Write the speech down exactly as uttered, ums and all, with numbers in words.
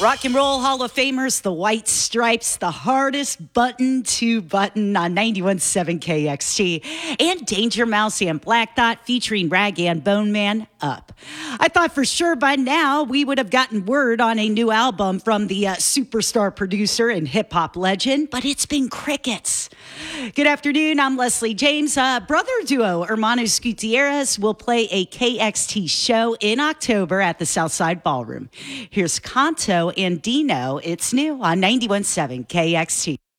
Rock and Roll Hall of Famers, the White Stripes, the hardest button to button on ninety-one point seven K X T, and Danger Mouse and Black Dot featuring Rag and Bone Man, Up. I thought for sure by now we would have gotten word on a new album from the uh, superstar producer and hip-hop legend, but it's been crickets. Good afternoon, I'm Leslie James. Uh, brother duo Hermanos Gutierrez will play a K X T show in October at the Southside Ballroom. Here's Kanto and Dino. It's new on ninety-one point seven K X T.